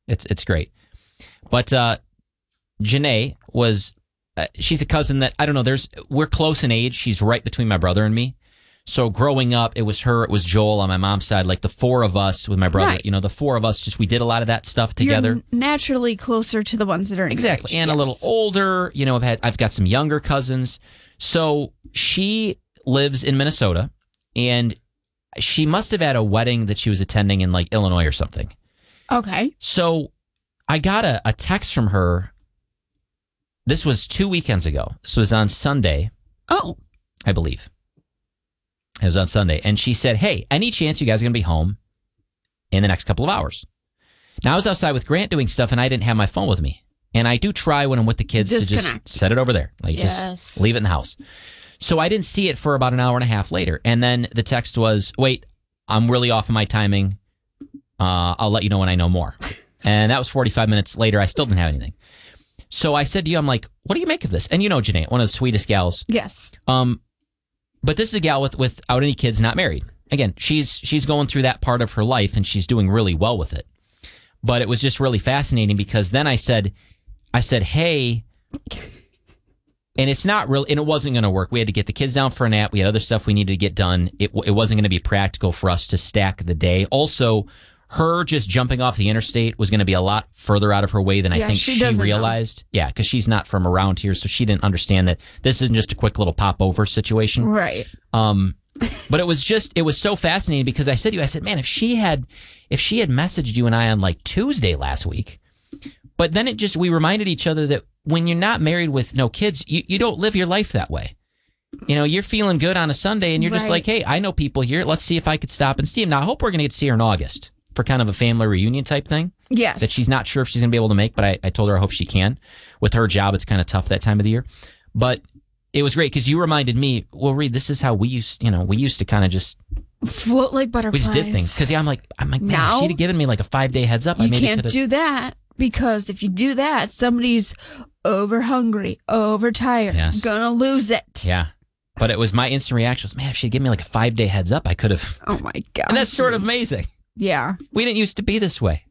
It's great. But Janae was, she's a cousin that, I don't know, we're close in age. She's right between my brother and me. So growing up, it was her, it was Joel on my mom's side, like the four of us with my brother. Right. You know, the four of us, we did a lot of that stuff together. You're naturally closer to the ones that are exactly, engaged. and a little older. You know, I've got some younger cousins. So she lives in Minnesota, and she must have had a wedding that she was attending in like Illinois or something. Okay. So I got a text from her. This was 2 weekends ago. This was on Sunday. Oh, I believe. It was on Sunday. And she said, hey, any chance you guys are going to be home in the next couple of hours? Now, I was outside with Grant doing stuff, and I didn't have my phone with me. And I do try when I'm with the kids to just set it over there. Like, just leave it in the house. So I didn't see it for about an hour and a half later. And then the text was, wait, I'm really off of my timing. I'll let you know when I know more. And that was 45 minutes later. I still didn't have anything. So I said to you, I'm like, what do you make of this? And you know Janae, one of the sweetest gals. Yes. But this is a gal without any kids, not married. Again, she's going through that part of her life, and she's doing really well with it. But it was just really fascinating because then I said, hey, and it's not real, and it wasn't going to work. We had to get the kids down for a nap. We had other stuff we needed to get done. It wasn't going to be practical for us to stack the day. Also, her just jumping off the interstate was going to be a lot further out of her way than I think she realized. Know. Yeah, because she's not from around here, so she didn't understand that this isn't just a quick little pop over situation. Right. But it was so fascinating because I said to you, I said, man, if she had messaged you and I on like Tuesday last week, but then we reminded each other that when you're not married with no kids, you don't live your life that way. You know, you're feeling good on a Sunday and you're just like, hey, I know people here. Let's see if I could stop and see them. Now, I hope we're going to get to see her in August for kind of a family reunion type thing. Yes. That she's not sure if she's going to be able to make, but I told her I hope she can. With her job, it's kind of tough that time of the year. But it was great because you reminded me, well, Reed, this is how we used to kind of just float like butterflies. We just did things. Because I'm like, man, if she'd have given me like a 5-day heads up, I maybe can't do that because if you do that, somebody's over hungry, overtired, gonna lose it. Yeah. But it was my instant reaction was, man, if she'd given me like a 5-day heads up, I could have. Oh my God. And that's sort of amazing. Yeah. We didn't used to be this way.